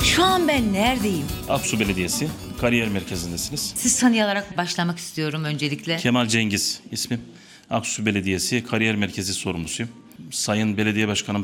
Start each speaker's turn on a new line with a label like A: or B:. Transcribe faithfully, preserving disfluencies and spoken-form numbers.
A: Şu an ben neredeyim?
B: Aksu Belediyesi kariyer merkezindesiniz.
A: Siz tanıyarak başlamak istiyorum öncelikle.
B: Kemal Cengiz ismim. Aksu Belediyesi kariyer merkezi sorumlusuyum. Sayın Belediye Başkanımız